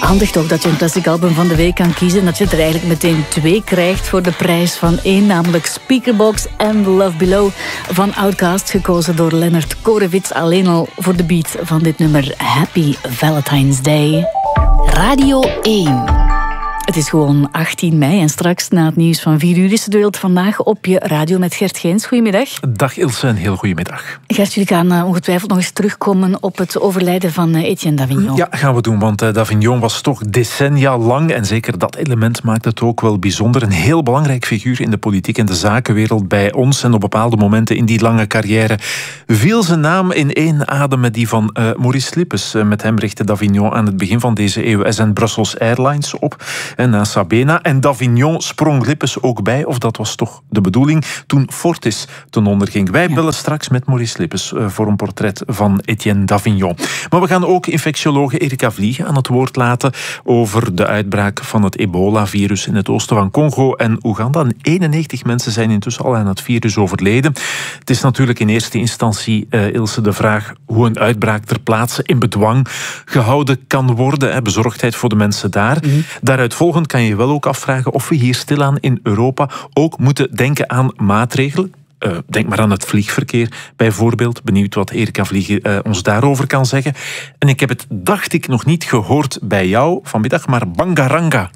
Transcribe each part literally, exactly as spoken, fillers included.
Handig toch dat je een classic album van de week kan kiezen en dat je er eigenlijk meteen twee krijgt voor de prijs van één, namelijk Speakerbox en Love Below van Outkast, gekozen door Lennart Korevits, alleen al voor de beat van dit nummer Happy Valentine's Day. Radio één. Het is gewoon achttien mei en straks na het nieuws van vier uur is de wereld vandaag op je radio met Gert Geens. Goedemiddag. Dag Ilse, een heel goedemiddag. Gert, jullie gaan uh, ongetwijfeld nog eens terugkomen op het overlijden van uh, Etienne Davignon. Ja, gaan we doen, want uh, Davignon was toch decennia lang en zeker dat element maakt het ook wel bijzonder. Een heel belangrijk figuur in de politiek en de zakenwereld bij ons en op bepaalde momenten in die lange carrière viel zijn naam in één adem met die van uh, Maurice Lippes. Uh, met hem richtte Davignon aan het begin van deze eeuw S N Brussels Airlines op. En na Sabena. En Davignon sprong Lippes ook bij, of dat was toch de bedoeling, toen Fortis ten onder ging. Wij bellen straks met Maurice Lippes uh, voor een portret van Etienne Davignon. Maar we gaan ook infectiologe Erika Vliegen aan het woord laten over de uitbraak van het ebola-virus in het oosten van Congo en Oeganda. En eenennegentig mensen zijn intussen al aan het virus overleden. Het is natuurlijk in eerste instantie, uh, Ilse, de vraag hoe een uitbraak ter plaatse in bedwang gehouden kan worden. Hè, bezorgdheid voor de mensen daar. Mm-hmm. Daaruit volgend kan je wel ook afvragen of we hier stilaan in Europa ook moeten denken aan maatregelen. Uh, denk maar aan het vliegverkeer bijvoorbeeld. Benieuwd wat Erika Vliegen uh, ons daarover kan zeggen. En ik heb het, dacht ik, nog niet gehoord bij jou vanmiddag, maar Bangaranga.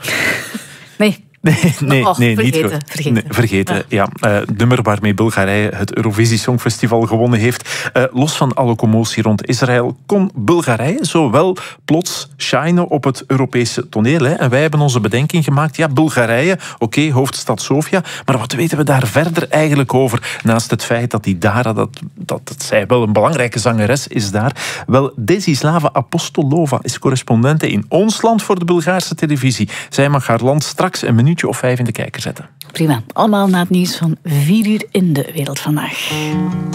Nee. Nee, nee, oh, nee vergeten, niet vergeten. Nee, vergeten. Ja. Ja. Uh, het nummer waarmee Bulgarije het Eurovisie Songfestival gewonnen heeft. Uh, los van alle commotie rond Israël kon Bulgarije zo wel plots shinen op het Europese toneel. Hè. En wij hebben onze bedenking gemaakt. Ja, Bulgarije, oké, okay, hoofdstad Sofia. Maar wat weten we daar verder eigenlijk over? Naast het feit dat die Dara, dat, dat, dat zij wel een belangrijke zangeres is daar. Wel, Desislava Apostolova is correspondente in ons land voor de Bulgaarse televisie. Zij mag haar land straks een minuut of vijf in de kijker zetten. Prima. Allemaal na het nieuws van vier uur in de wereld vandaag.